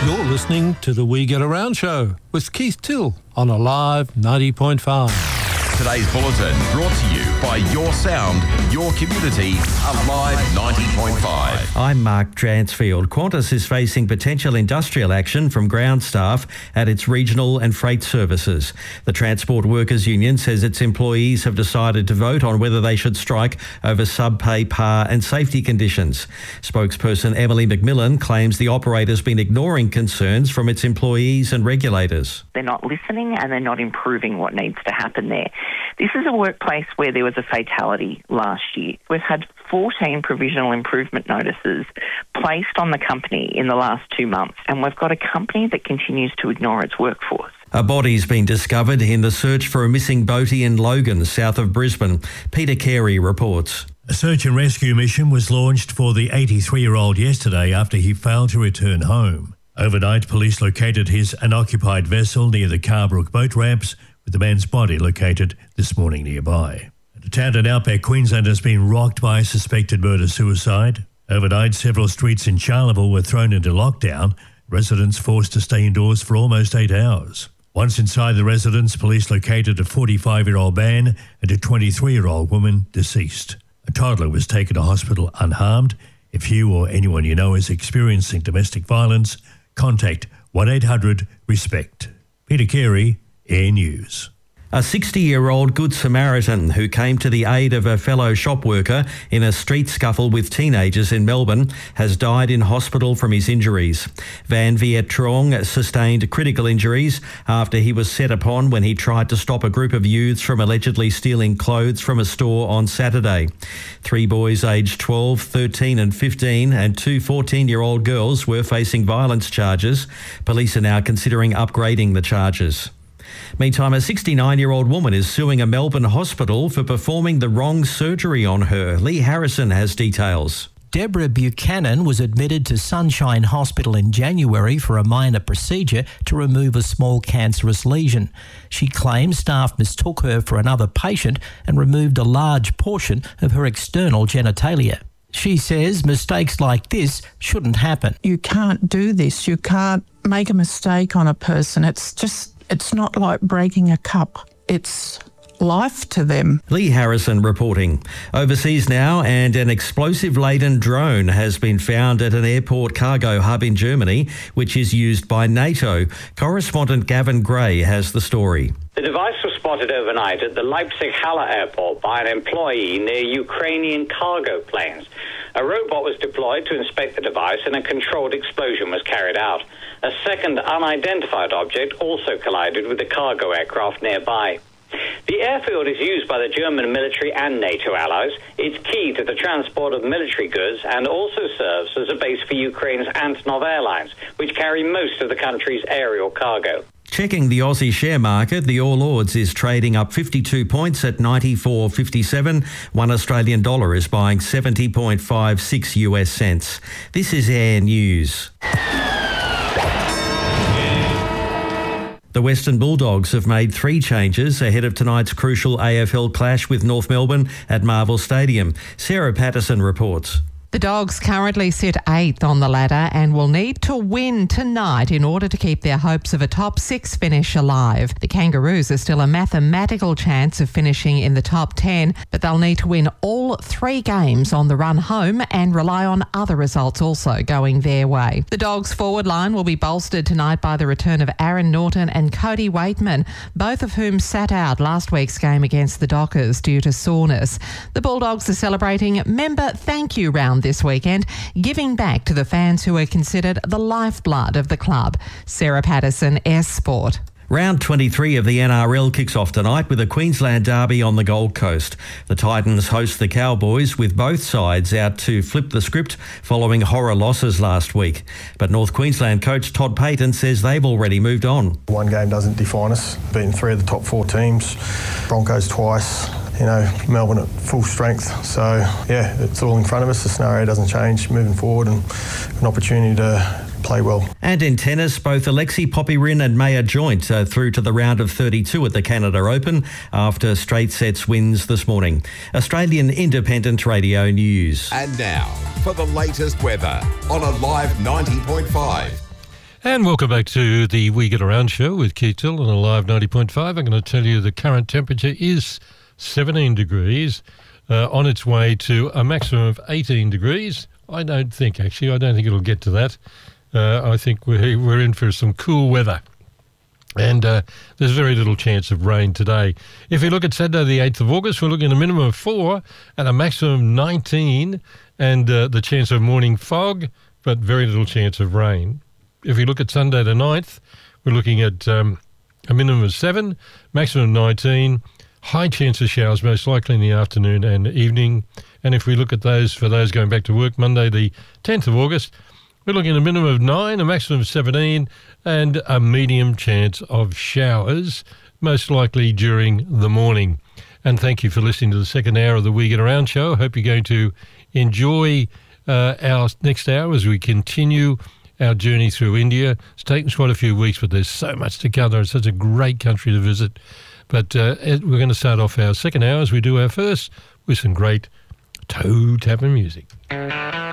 You're listening to the We Get Around show with Keith Till on Alive 90.5. Today's bulletin brought to you by Your Sound, Your Community, Alive 90.5. I'm Mark Dransfield. Qantas is facing potential industrial action from ground staff at its regional and freight services. The Transport Workers Union says its employees have decided to vote on whether they should strike over sub-pay, par and safety conditions. Spokesperson Emily McMillan claims the operator's been ignoring concerns from its employees and regulators. They're not listening and they're not improving what needs to happen there. This is a workplace where there was a fatality last year. We've had 14 provisional improvement notices placed on the company in the last 2 months, and we've got a company that continues to ignore its workforce. A body's been discovered in the search for a missing boatie in Logan, south of Brisbane. Peter Carey reports. A search and rescue mission was launched for the 83-year-old yesterday after he failed to return home. Overnight, police located his unoccupied vessel near the Carbrook boat ramps, with the man's body located this morning nearby. A town in Outback Queensland has been rocked by a suspected murder-suicide. Overnight, several streets in Charleville were thrown into lockdown, residents forced to stay indoors for almost 8 hours. Once inside the residence, police located a 45-year-old man and a 23-year-old woman deceased. A toddler was taken to hospital unharmed. If you or anyone you know is experiencing domestic violence, contact 1-800-RESPECT. Peter Carey, Air News. A 60-year-old Good Samaritan who came to the aid of a fellow shop worker in a street scuffle with teenagers in Melbourne has died in hospital from his injuries. Van Viet Trong sustained critical injuries after he was set upon when he tried to stop a group of youths from allegedly stealing clothes from a store on Saturday. 3 boys aged 12, 13 and 15 and 2 14-year-old girls were facing violence charges. Police are now considering upgrading the charges. Meantime, a 69-year-old woman is suing a Melbourne hospital for performing the wrong surgery on her. Lee Harrison has details. Deborah Buchanan was admitted to Sunshine Hospital in January for a minor procedure to remove a small cancerous lesion. She claims staff mistook her for another patient and removed a large portion of her external genitalia. She says mistakes like this shouldn't happen. You can't do this. You can't make a mistake on a person. It's not like breaking a cup. It's life to them. Lee Harrison reporting. Overseas now, and an explosive-laden drone has been found at an airport cargo hub in Germany, which is used by NATO. Correspondent Gavin Gray has the story. The device was spotted overnight at the Leipzig-Halle airport by an employee near Ukrainian cargo planes. A robot was deployed to inspect the device and a controlled explosion was carried out. A second unidentified object also collided with the cargo aircraft nearby. The airfield is used by the German military and NATO allies. It's key to the transport of military goods and also serves as a base for Ukraine's Antonov Airlines, which carry most of the country's aerial cargo. Checking the Aussie share market, the All Ords is trading up 52 points at 94.57. $1 Australian dollar is buying 70.56 US cents. This is Air News. The Western Bulldogs have made 3 changes ahead of tonight's crucial AFL clash with North Melbourne at Marvel Stadium. Sarah Patterson reports. The Dogs currently sit 8th on the ladder and will need to win tonight in order to keep their hopes of a top 6 finish alive. The Kangaroos are still a mathematical chance of finishing in the top 10, but they'll need to win all 3 games on the run home and rely on other results also going their way. The Dogs' forward line will be bolstered tonight by the return of Aaron Norton and Cody Waitman, both of whom sat out last week's game against the Dockers due to soreness. The Bulldogs are celebrating member thank you round this weekend, giving back to the fans who are considered the lifeblood of the club. Sarah Patterson, S Sport. Round 23 of the NRL kicks off tonight with a Queensland derby on the Gold Coast. The Titans host the Cowboys, with both sides out to flip the script following horror losses last week. But North Queensland coach Todd Payten says they've already moved on. One game doesn't define us. Beaten 3 of the top 4 teams, Broncos twice, Melbourne at full strength. So, yeah, it's all in front of us. The scenario doesn't change moving forward, and an opportunity to play well. And in tennis, both Alexei Popyrin and Maya Joint are through to the round of 32 at the Canada Open after straight sets wins this morning. Australian Independent Radio News. And now, for the latest weather on Alive 90.5. And welcome back to the We Get Around show with Keith Till on Alive 90.5. I'm going to tell you the current temperature is 17 degrees, on its way to a maximum of 18 degrees. I don't think it'll get to that. I think we're in for some cool weather. And there's very little chance of rain today. If you look at Saturday the 8th of August, we're looking at a minimum of 4 and a maximum of 19, and the chance of morning fog, but very little chance of rain. If you look at Sunday the 9th, we're looking at a minimum of 7, maximum of 19, high chance of showers most likely in the afternoon and evening. And if we look at those, for those going back to work, Monday the 10th of August, we're looking at a minimum of 9, a maximum of 17, and a medium chance of showers, most likely during the morning. And thank you for listening to the second hour of the We Get Around show. Hope you're going to enjoy our next hour as we continue our journey through India. It's taken us quite a few weeks, but there's so much to cover. It's such a great country to visit. But we're going to start off our second hour as we do our first with some great toe-tapping music.